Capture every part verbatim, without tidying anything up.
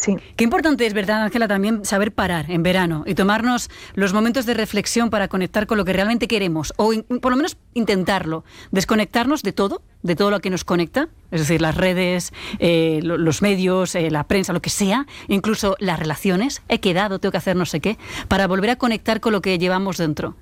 Sí. Qué importante es, ¿verdad, Ángela, también saber parar en verano y tomarnos los momentos de reflexión para conectar con lo que realmente queremos, o in, por lo menos intentarlo, desconectarnos de todo, de todo lo que nos conecta, es decir, las redes, eh, los medios, eh, la prensa, lo que sea, incluso las relaciones, he quedado, tengo que hacer no sé qué, para volver a conectar con lo que llevamos dentro.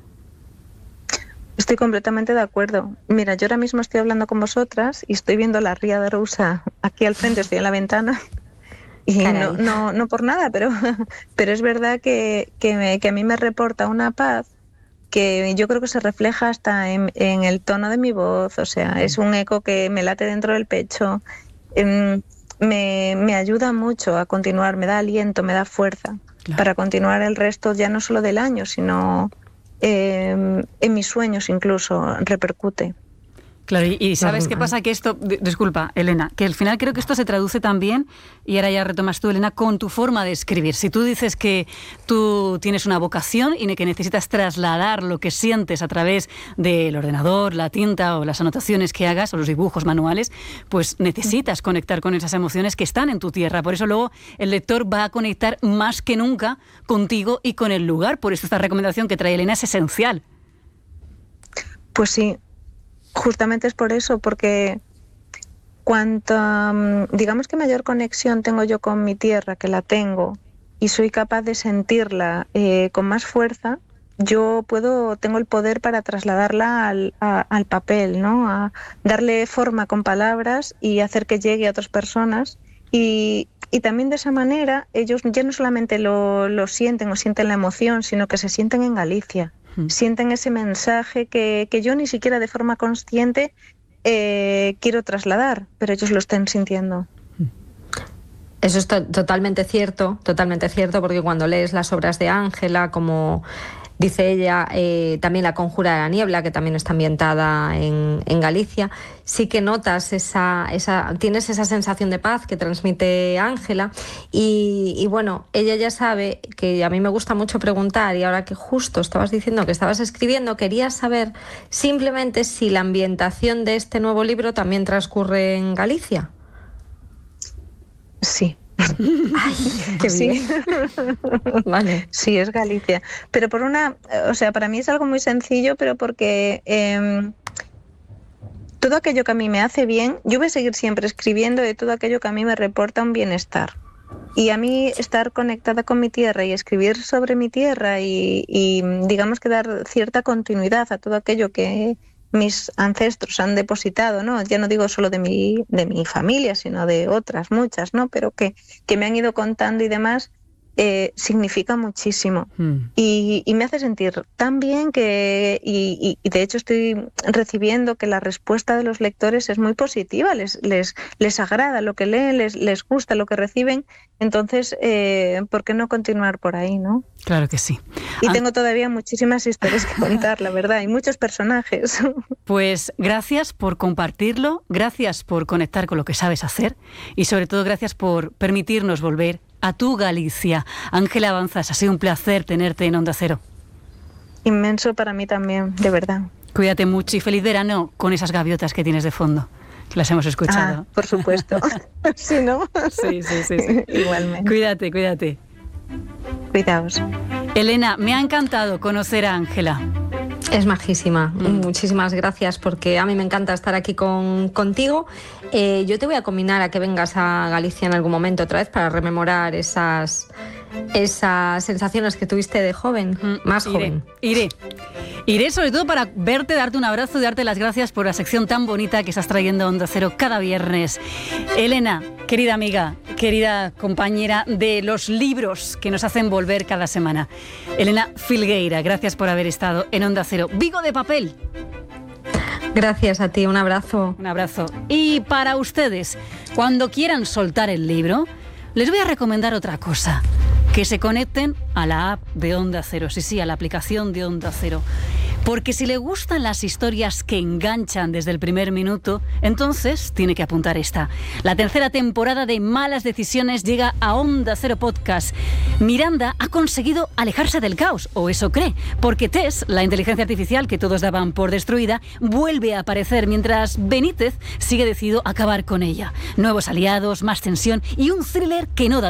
Estoy completamente de acuerdo. Mira, yo ahora mismo estoy hablando con vosotras y estoy viendo la ría de Arousa aquí al frente, estoy en la ventana. Y no, no, no por nada, pero, pero es verdad que, que, me, que a mí me reporta una paz que yo creo que se refleja hasta en, en el tono de mi voz, o sea, es un eco que me late dentro del pecho, eh, me, me ayuda mucho a continuar, me da aliento, me da fuerza claro. para continuar el resto ya no solo del año, sino eh, en mis sueños incluso repercute. Claro, y, y ¿sabes qué pasa? Que esto, disculpa, Elena, que al final creo que esto se traduce también, y ahora ya retomas tú, Elena, con tu forma de escribir. Si tú dices que tú tienes una vocación y que necesitas trasladar lo que sientes a través del ordenador, la tinta o las anotaciones que hagas, o los dibujos manuales, pues necesitas conectar con esas emociones que están en tu tierra. Por eso luego el lector va a conectar más que nunca contigo y con el lugar. Por eso esta recomendación que trae Elena es esencial. Pues sí. Justamente es por eso, porque cuanto, digamos que mayor conexión tengo yo con mi tierra, que la tengo, y soy capaz de sentirla eh, con más fuerza, yo puedo, tengo el poder para trasladarla al, a, al papel, ¿no? A darle forma con palabras y hacer que llegue a otras personas. Y, y también de esa manera ellos ya no solamente lo, lo sienten o sienten la emoción, sino que se sienten en Galicia. Sienten ese mensaje que, que yo ni siquiera de forma consciente eh, quiero trasladar, pero ellos lo están sintiendo. Eso es to- totalmente cierto, totalmente cierto, porque cuando lees las obras de Ángela, como dice ella, eh, también La conjura de la niebla, que también está ambientada en, en Galicia, sí que notas esa, esa, tienes esa sensación de paz que transmite Ángela y, y bueno, ella ya sabe que a mí me gusta mucho preguntar, y ahora que justo estabas diciendo que estabas escribiendo, quería saber simplemente si la ambientación de este nuevo libro también transcurre en Galicia. Sí. Ay, qué bien. Sí. Vale. Sí, es Galicia. Pero por una, o sea, para mí es algo muy sencillo, pero porque eh, todo aquello que a mí me hace bien, yo voy a seguir siempre escribiendo de todo aquello que a mí me reporta un bienestar. Y a mí estar conectada con mi tierra y escribir sobre mi tierra y, y digamos que dar cierta continuidad a todo aquello que mis ancestros han depositado, ¿no? Ya no digo solo de mi, de mi familia, sino de otras muchas, ¿no? Pero que, que me han ido contando y demás, eh, significa muchísimo. Mm. Y, y me hace sentir tan bien que, y, y de hecho estoy recibiendo que la respuesta de los lectores es muy positiva, les, les, les agrada lo que leen, les, les gusta lo que reciben. Entonces, eh, ¿por qué no continuar por ahí, no? Claro que sí. Y tengo todavía muchísimas historias que contar, la verdad, y muchos personajes. Pues gracias por compartirlo, gracias por conectar con lo que sabes hacer y sobre todo gracias por permitirnos volver a tu Galicia. Ángela Avanzas, ha sido un placer tenerte en Onda Cero. Inmenso para mí también, de verdad. Cuídate mucho y feliz verano con esas gaviotas que tienes de fondo. Las hemos escuchado. Ah, por supuesto. ¿Sí, no? Sí, sí, sí, sí. Igualmente. Cuídate, cuídate. Cuidaos. Elena, me ha encantado conocer a Ángela. Es majísima. Mm. Muchísimas gracias, porque a mí me encanta estar aquí con, contigo. Eh, yo te voy a combinar a que vengas a Galicia en algún momento otra vez para rememorar esas, esas sensaciones que tuviste de joven, mm, más iré, joven. Iré. Iré sobre todo para verte, darte un abrazo y darte las gracias por la sección tan bonita que estás trayendo a Onda Cero cada viernes. Elena, querida amiga, querida compañera de los libros que nos hacen volver cada semana. Elena Filgueira, gracias por haber estado en Onda Cero. Vigo de papel. Gracias a ti, un abrazo. Un abrazo. Y para ustedes, cuando quieran soltar el libro, les voy a recomendar otra cosa. Que se conecten a la app de Onda Cero, sí, sí, a la aplicación de Onda Cero. Porque si le gustan las historias que enganchan desde el primer minuto, entonces tiene que apuntar esta. La tercera temporada de Malas Decisiones llega a Onda Cero Podcast. Miranda ha conseguido alejarse del caos, o eso cree, porque Tess, la inteligencia artificial que todos daban por destruida, vuelve a aparecer mientras Benítez sigue decidido a acabar con ella. Nuevos aliados, más tensión y un thriller que no da